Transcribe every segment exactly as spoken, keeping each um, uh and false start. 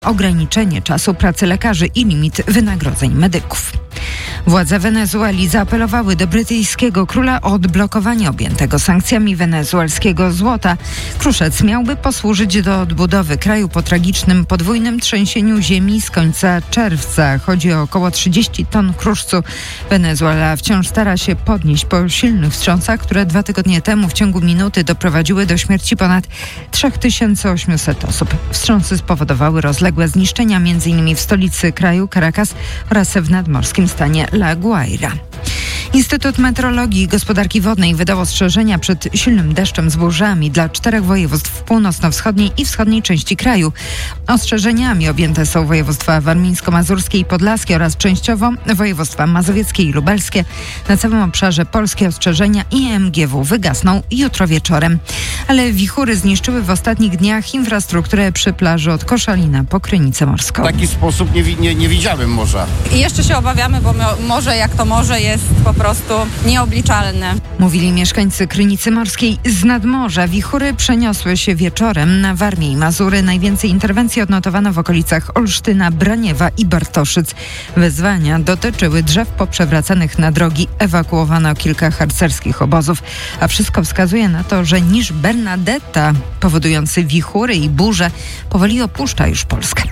ograniczenie czasu pracy lekarzy i limit wynagrodzeń medyków. Władze Wenezueli zaapelowały do brytyjskiego króla o odblokowanie objętego sankcjami wenezuelskiego złota. Kruszec miałby posłużyć do odbudowy kraju po tragicznym podwójnym trzęsieniu ziemi z końca czerwca. Chodzi o około trzydzieści ton kruszcu. Wenezuela wciąż stara się podnieść po silnych wstrząsach, które dwa tygodnie temu w ciągu minuty doprowadziły do śmierci ponad trzy tysiące osiemset osób. Wstrząsy spowodowały rozległe zniszczenia m.in. w stolicy kraju Caracas oraz w nadmorskim stanie La Guaira. Instytut Meteorologii i Gospodarki Wodnej wydał ostrzeżenia przed silnym deszczem z burzami dla czterech województw północno-wschodniej i wschodniej części kraju. Ostrzeżeniami objęte są województwa warmińsko-mazurskie i podlaskie oraz częściowo województwa mazowieckie i lubelskie. Na całym obszarze polskie ostrzeżenia I M G W wygasną jutro wieczorem. Ale wichury zniszczyły w ostatnich dniach infrastrukturę przy plaży od Koszalina po Krynicę Morską. W taki sposób nie, nie, nie widziałem morza. I jeszcze się obawiamy, bo morze jak to morze jest po prostu nieobliczalne. Mówili mieszkańcy Krynicy Morskiej z nadmorza. Wichury przeniosły się wieczorem na Warmię i Mazury. Najwięcej interwencji odnotowano w okolicach Olsztyna, Braniewa i Bartoszyc. Wezwania dotyczyły drzew poprzewracanych na drogi. Ewakuowano kilka harcerskich obozów. A wszystko wskazuje na to, że niż Bernadetta, powodujący wichury i burze, powoli opuszcza już Polskę.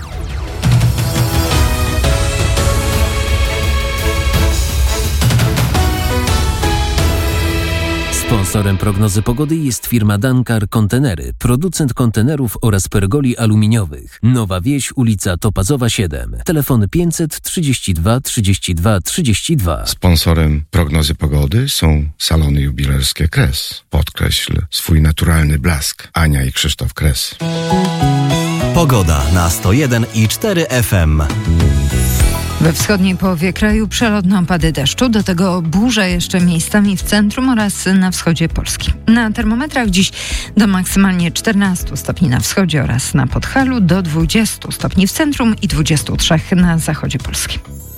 Sponsorem prognozy pogody jest firma Dankar Kontenery, producent kontenerów oraz pergoli aluminiowych. Nowa Wieś, ulica Topazowa siedem. Telefon pięćset trzydzieści dwa trzydzieści dwa trzydzieści dwa. Sponsorem prognozy pogody są salony jubilerskie Kres. Podkreśl swój naturalny blask. Ania i Krzysztof Kres. Pogoda na sto jeden i cztery F M. We wschodniej połowie kraju przelotne opady deszczu, do tego burze jeszcze miejscami w centrum oraz na wschodzie Polski. Na termometrach dziś do maksymalnie czternastu stopni na wschodzie oraz na Podhalu, do dwudziestu stopni w centrum i dwudziestu trzech na zachodzie Polski.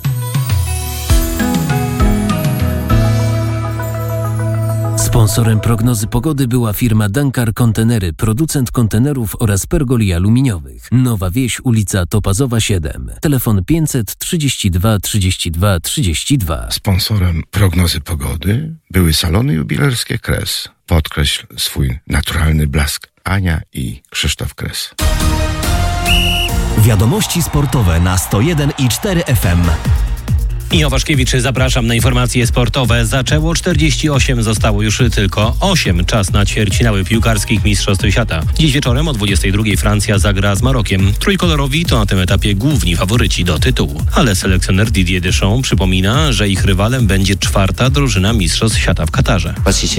Sponsorem prognozy pogody była firma Dankar Kontenery, producent kontenerów oraz pergoli aluminiowych. Nowa Wieś, ulica Topazowa siedem. Telefon pięćset trzydzieści dwa trzydzieści dwa trzydzieści dwa. Sponsorem prognozy pogody były salony jubilerskie Kres. Podkreśl swój naturalny blask. Ania i Krzysztof Kres. Wiadomości sportowe na sto jeden i cztery F M. Michał Waszkiewicz, zapraszam na informacje sportowe. Zaczęło czterdzieści osiem, zostało już tylko osiem. Czas na ćwierćfinały piłkarskich Mistrzostw Świata. Dziś wieczorem o dwudziestej drugiej Francja zagra z Marokiem. Trójkolorowi to na tym etapie główni faworyci do tytułu. Ale selekcjoner Didier Deschamps przypomina, że ich rywalem będzie czwarta drużyna Mistrzostw Świata w Katarze.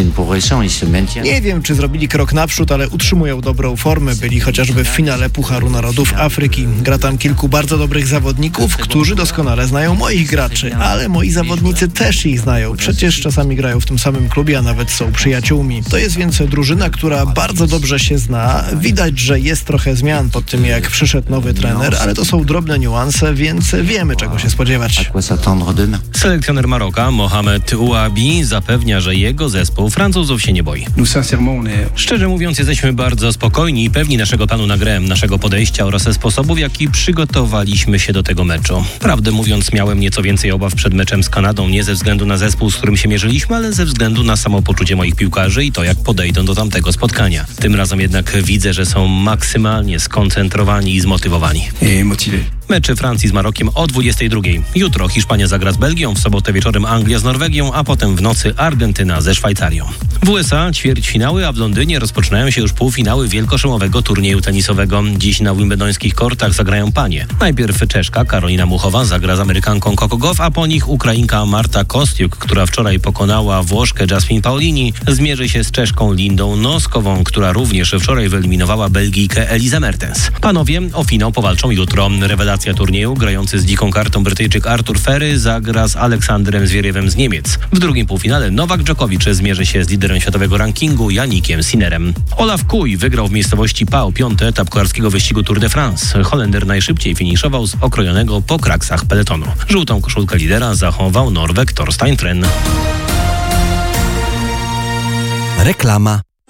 Nie wiem, czy zrobili krok naprzód, ale utrzymują dobrą formę. Byli chociażby w finale Pucharu Narodów Afryki. Gra tam kilku bardzo dobrych zawodników, którzy doskonale znają moich graczy. Ale moi zawodnicy też ich znają. Przecież czasami grają w tym samym klubie, a nawet są przyjaciółmi. To jest więc drużyna, która bardzo dobrze się zna. Widać, że jest trochę zmian po tym, jak przyszedł nowy trener, ale to są drobne niuanse, więc wiemy, czego się spodziewać. Selekcjoner Maroka, Mohamed Ouabi, zapewnia, że jego zespół Francuzów się nie boi. Szczerze mówiąc, jesteśmy bardzo spokojni i pewni naszego planu na grę, naszego podejścia oraz sposobu, w jaki przygotowaliśmy się do tego meczu. Prawdę mówiąc, miałem nieco więcej obaw przed meczem z Kanadą, nie ze względu na zespół, z którym się mierzyliśmy, ale ze względu na samopoczucie moich piłkarzy i to, jak podejdą do tamtego spotkania. Tym razem jednak widzę, że są maksymalnie skoncentrowani i zmotywowani. Mecze Francji z Marokiem o dwudziestej drugiej. Jutro Hiszpania zagra z Belgią, w sobotę wieczorem Anglia z Norwegią, a potem w nocy Argentyna ze Szwajcarią. W U S A ćwierćfinały, a w Londynie rozpoczynają się już półfinały wielkoszlemowego turnieju tenisowego. Dziś na wimbledońskich kortach zagrają panie. Najpierw Czeszka Karolina Muchowa zagra z Amerykanką Coco Gauff, a po nich Ukrainka Marta Kostiuk, która wczoraj pokonała Włoszkę Jasmine Paolini, zmierzy się z Czeszką Lindą Noskową, która również wczoraj wyeliminowała Belgijkę Elizę Mertens. Panowie o finał powalczą jutro. Rewelacja turnieju, grający z dziką kartą Brytyjczyk Artur Ferry, zagra z Aleksandrem Zwieriewem z Niemiec. W drugim półfinale Nowak Dżokowicz zmierzy się z liderem światowego rankingu Janikiem Sinnerem. Olaf Kuj wygrał w miejscowości Pau piąty etap kolarskiego wyścigu Tour de France. Holender najszybciej finiszował z okrojonego po kraksach peletonu. Żółtą koszulkę lidera zachował Norweg Thorstein Tren. Reklama.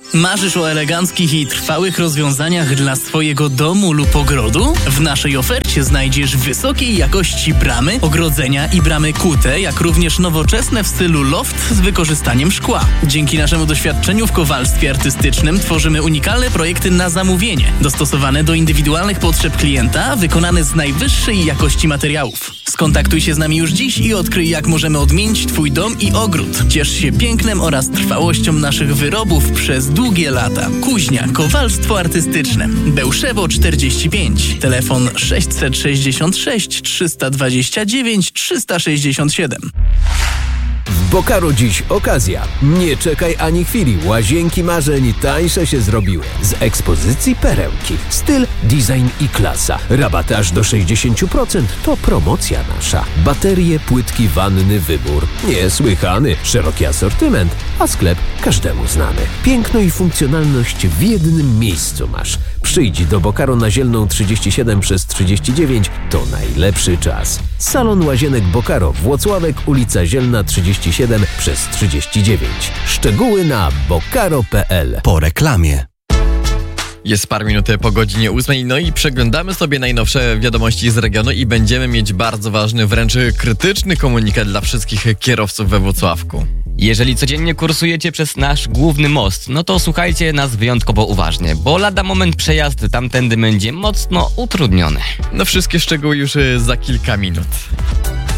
Marzysz o eleganckich i trwałych rozwiązaniach dla swojego domu lub ogrodu? W naszej ofercie znajdziesz wysokiej jakości bramy, ogrodzenia i bramy kute, jak również nowoczesne w stylu loft z wykorzystaniem szkła. Dzięki naszemu doświadczeniu w kowalstwie artystycznym tworzymy unikalne projekty na zamówienie, dostosowane do indywidualnych potrzeb klienta, wykonane z najwyższej jakości materiałów. Skontaktuj się z nami już dziś i odkryj, jak możemy odmienić Twój dom i ogród. Ciesz się pięknem oraz trwałością naszych wyrobów przez długie lata. Kuźnia, kowalstwo artystyczne. Bełszewo czterdzieści pięć. Telefon sześćset sześćdziesiąt sześć trzysta dwadzieścia dziewięć trzysta sześćdziesiąt siedem. W Bokaro dziś okazja. Nie czekaj ani chwili. Łazienki marzeń tańsze się zrobiły. Z ekspozycji perełki. Styl, design i klasa. Rabat aż do sześćdziesiąt procent to promocja nasza. Baterie, płytki, wanny, wybór. Niesłychany. Szeroki asortyment, a sklep każdemu znany. Piękno i funkcjonalność w jednym miejscu masz. Przyjdź do Bokaro na Zielną trzydzieści siedem przez trzydzieści dziewięć. To najlepszy czas. Salon Łazienek Bokaro, Włocławek, ulica Zielna trzydzieści siedem przez trzydzieści dziewięć. Szczegóły na bokaro kropka pe el. Po reklamie. Jest parę minut po godzinie ósmej, no i przeglądamy sobie najnowsze wiadomości z regionu i będziemy mieć bardzo ważny, wręcz krytyczny komunikat dla wszystkich kierowców we Włocławku. Jeżeli codziennie kursujecie przez nasz główny most, no to słuchajcie nas wyjątkowo uważnie, bo lada moment przejazd tamtędy będzie mocno utrudniony. No wszystkie szczegóły już za kilka minut.